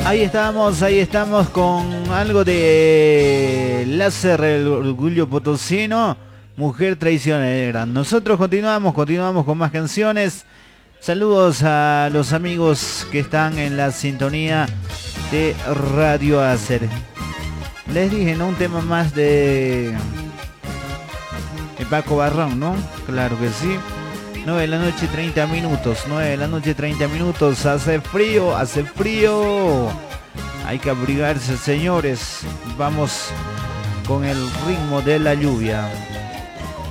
Ahí estamos con algo de Láser, el orgullo potosino, Mujer Traicionera. Nosotros continuamos con más canciones. Saludos a los amigos que están en la sintonía de Radio Acer. Les dije, ¿no? Un tema más de Paco Barrón, ¿no? Claro que sí. 9 de la noche 30 minutos, 9 de la noche 30 minutos, hace frío, hace frío. Hay que abrigarse, señores. Vamos con el ritmo de la lluvia.